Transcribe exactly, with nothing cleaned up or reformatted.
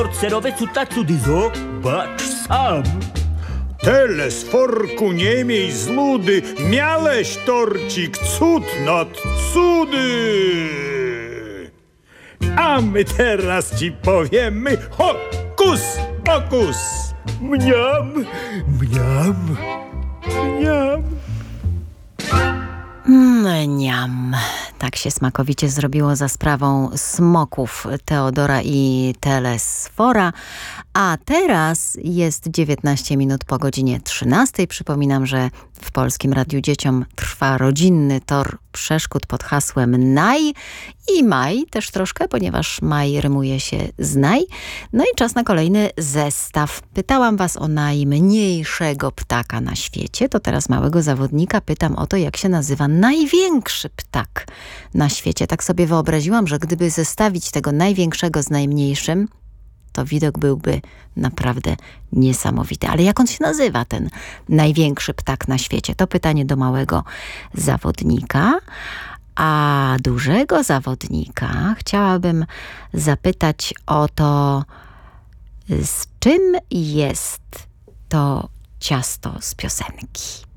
Serowe cuta cudy, zobacz sam. Telesforku nie miej zludy, miałeś torcik cud nad cudy. A my teraz ci powiemy hokus pokus. Mniam, mniam, mniam. Mniam. Tak się smakowicie zrobiło za sprawą smoków Teodora i Telesfora. A teraz jest dziewiętnaście minut po godzinie trzynastej. Przypominam, że w Polskim Radiu Dzieciom trwa rodzinny tor przeszkód pod hasłem Naj i Maj też troszkę, ponieważ Maj rymuje się z Naj. No i czas na kolejny zestaw. Pytałam was o najmniejszego ptaka na świecie. To teraz małego zawodnika pytam o to, jak się nazywa największy ptak na świecie. Tak sobie wyobraziłam, że gdyby zestawić tego największego z najmniejszym, to widok byłby naprawdę niesamowity. Ale jak on się nazywa, ten największy ptak na świecie? To pytanie do małego zawodnika. A dużego zawodnika chciałabym zapytać o to, z czym jest to ciasto z piosenki.